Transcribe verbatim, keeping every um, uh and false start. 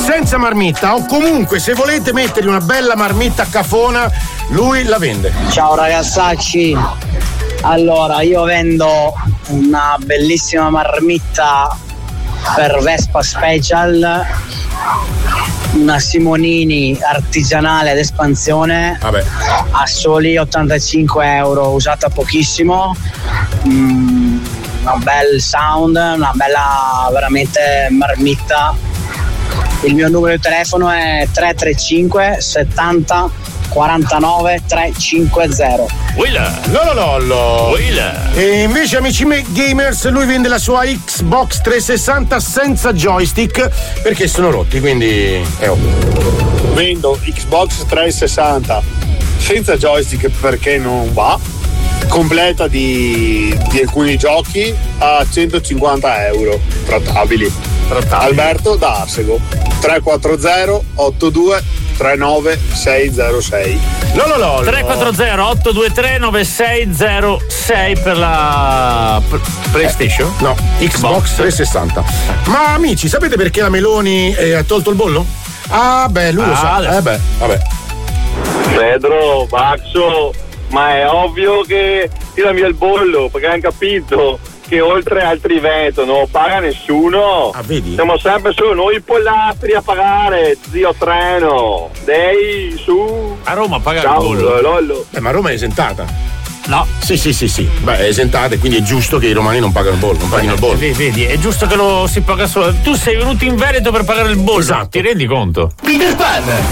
senza marmitta, o comunque se volete mettergli una bella marmitta cafona, lui la vende. Ciao ragazzacci, allora io vendo una bellissima marmitta per Vespa Special, una Simonini artigianale ad espansione. Vabbè. A soli ottantacinque euro, usata pochissimo, mm, un bel sound, una bella veramente marmitta. Il mio numero di telefono è tre tre cinque settanta quarantanove trecentocinquanta. Willa. Lolo lollo. Willa. E invece amici me gamers, lui vende la sua Xbox trecentosessanta senza joystick perché sono rotti, quindi è ovvio. Vendo Xbox trecentosessanta senza joystick perché non va, completa di, di alcuni giochi a centocinquanta euro, trattabili. Trattabili. Alberto da Arsego, tre quattro zero otto due tre nove sei zero sei. No, no, no, tre quattro zero otto due tre nove sei zero sei per la PlayStation? Eh, no, Xbox trecentosessanta. Ma amici, sapete perché la Meloni eh, ha tolto il bollo? Ah, beh, lui ah, lo sa. Adesso. Eh beh, vabbè. Pedro, Baxo, ma è ovvio che tira via il bollo, perché hanno capito che oltre al Triveto non paga nessuno. Ah, vedi? Siamo sempre solo noi pollastri a pagare, zio Treno. Dei, su. A Roma paga Ciao, il bollo. Lollo. Eh, ma Roma è esentata. No. Sì, sì, sì, sì. Beh, è esentata e quindi è giusto che i romani non pagano il bollo, non paghino il bollo. Vedi, vedi, è giusto che lo si paga solo. Tu sei venuto in Veneto per pagare il bollo. Esatto. Ti rendi conto? Peter Pan.